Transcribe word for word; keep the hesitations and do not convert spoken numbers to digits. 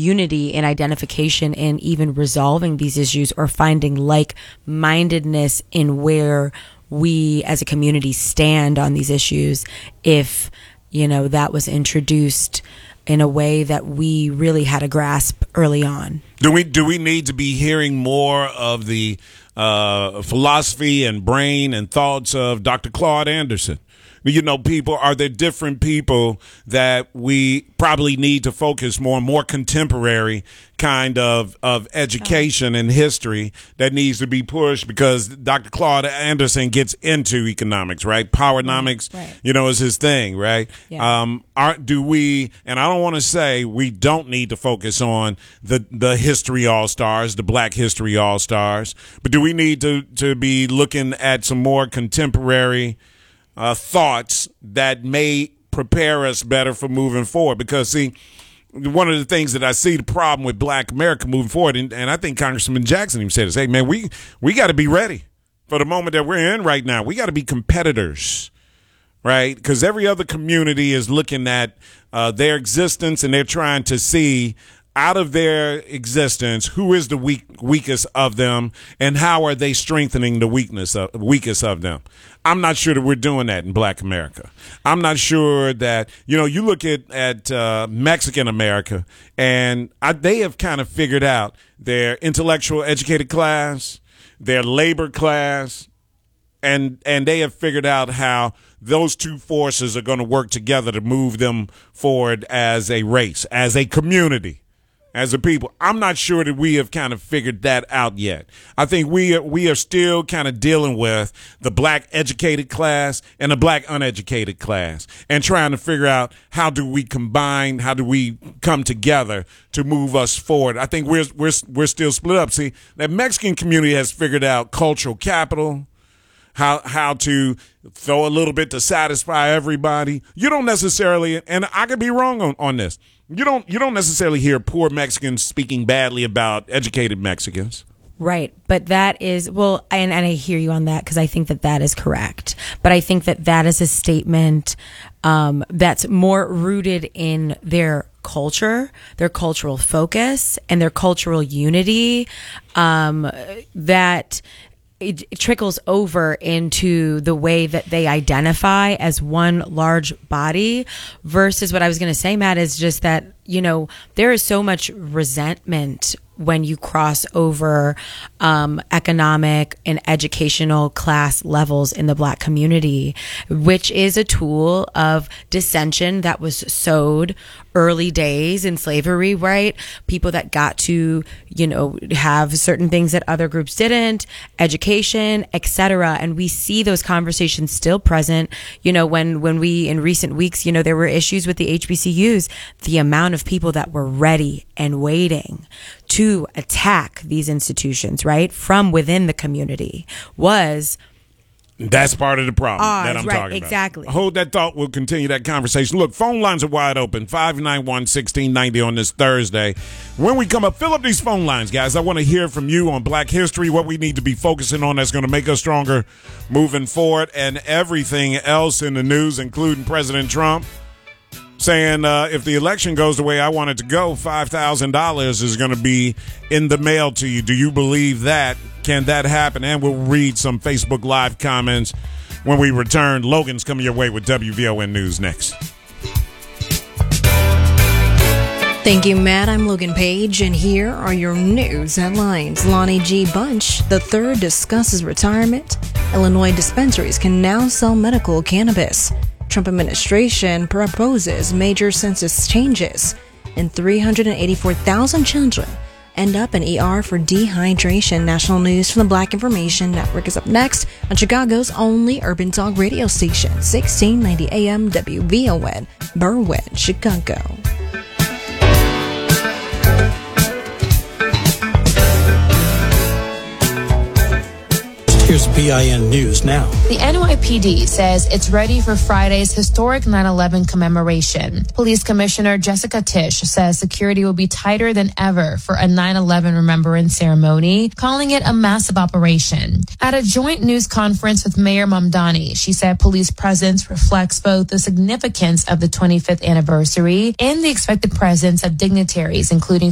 unity and identification in even resolving these issues or finding like-mindedness in where we as a community stand on these issues if, you know, that was introduced in a way that we really had a grasp early on. Do we do we need to be hearing more of the uh, philosophy and brain and thoughts of Doctor Claude Anderson? You know, people, are there different people that we probably need to focus more, more contemporary kind of, of education and history that needs to be pushed, because Doctor Claude Anderson gets into economics, right? Powernomics, right. You know, is his thing, right? Yeah. Um, aren't, do we, and I don't want to say we don't need to focus on the, the history all-stars, the Black history all-stars, but do we need to, to be looking at some more contemporary Uh, thoughts that may prepare us better for moving forward? Because, see, one of the things that I see the problem with Black America moving forward, and, and I think Congressman Jackson even said this, hey, man, we, we got to be ready for the moment that we're in right now. We got to be competitors, right? Because every other community is looking at uh, their existence, and they're trying to see out of their existence who is the weak, weakest of them, and how are they strengthening the weakness of, weakest of them. I'm not sure that we're doing that in Black America. I'm not sure that, you know, you look at, at uh, Mexican America, and I, they have kind of figured out their intellectual educated class, their labor class, and and they have figured out how those two forces are going to work together to move them forward as a race, as a community, as a people. I'm not sure that we have kind of figured that out yet. I think we are, we are still kind of dealing with the Black educated class and the Black uneducated class, and trying to figure out how do we combine, how do we come together to move us forward. I think we're we're we're still split up. See, that Mexican community has figured out cultural capital, how how to throw a little bit to satisfy everybody. You don't necessarily, and I could be wrong on, on this, You don't you don't necessarily hear poor Mexicans speaking badly about educated Mexicans. Right. But that is, well, and, and I hear you on that, because I think that that is correct. But I think that that is a statement um, that's more rooted in their culture, their cultural focus, and their cultural unity, um, that it trickles over into the way that they identify as one large body, versus what I was going to say, Matt, is just that, you know, there is so much resentment when you cross over um, economic and educational class levels in the Black community, which is a tool of dissension that was sowed early days in slavery, right? People that got to, you know, have certain things that other groups didn't, education, et cetera. And we see those conversations still present. You know, when, when we, in recent weeks, you know, there were issues with the H B C Us, the amount of people that were ready and waiting to attack these institutions, right, from within the community was... That's part of the problem Ours, that I'm right, talking about. Exactly. Hold that thought. We'll continue that conversation. Look, phone lines are wide open. five nine one, one six nine zero on this Thursday. When we come up, fill up these phone lines, guys. I want to hear from you on Black history, what we need to be focusing on that's going to make us stronger moving forward, and everything else in the news, including President Trump saying uh, if the election goes the way I want it to go, five thousand dollars is going to be in the mail to you. Do you believe that? Can that happen? And we'll read some Facebook Live comments when we return. Logan's coming your way with W V O N News next. Thank you, Matt. I'm Logan Page, and here are your news headlines. Lonnie G. Bunch the third discusses retirement. Illinois dispensaries can now sell medical cannabis. Trump administration proposes major census changes, and three hundred eighty-four thousand children end up in E R for dehydration. National news from the Black Information Network is up next on Chicago's only urban talk radio station, sixteen ninety A M W V O N, Berwyn, Chicago. Here's B I N News now. The N Y P D says it's ready for Friday's historic nine eleven commemoration. Police Commissioner Jessica Tisch says security will be tighter than ever for a nine eleven remembrance ceremony, calling it a massive operation. At a joint news conference with Mayor Mamdani, she said police presence reflects both the significance of the twenty-fifth anniversary and the expected presence of dignitaries, including